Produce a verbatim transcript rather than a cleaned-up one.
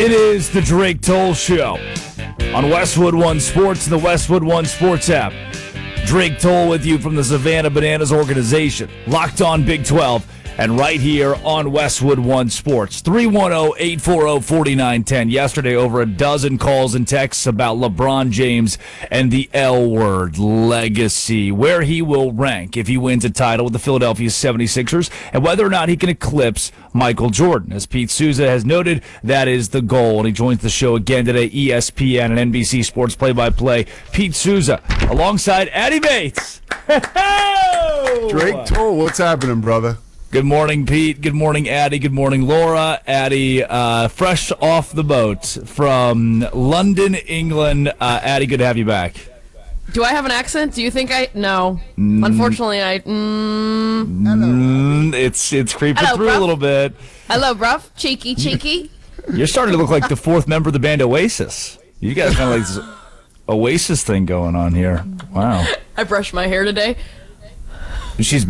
It is the Drake Toll Show on Westwood One Sports and the Westwood One Sports app. Drake Toll with you from the Savannah Bananas organization. Locked on Big twelve and right here on Westwood One Sports. three one zero, eight four zero, four nine one zero. Yesterday, over a dozen calls and texts about LeBron James and the L word, legacy, where he will rank if he wins a title with the Philadelphia seventy-sixers, and whether or not he can eclipse Michael Jordan. As Pete Souza has noted, that is the goal, and he joins the show again today, E S P N and N B C Sports play-by-play. Pete Souza, alongside Addy Bates. Drake Toll, what's happening, brother? Good morning, Pete. Good morning, Addy. Good morning, Laura. Addy, uh, fresh off the boat from London, England. Uh, Addy, good to have you back. Do I have an accent? Do you think I... No. Mm. Unfortunately, I... Mm. Mm, it's it's creeping Hello, through bruv. a little bit. Hello, bruv. Cheeky, cheeky. You're starting to look like the fourth member of the band Oasis. You guys kind of like this Oasis thing going on here. Wow. I brushed my hair today. She's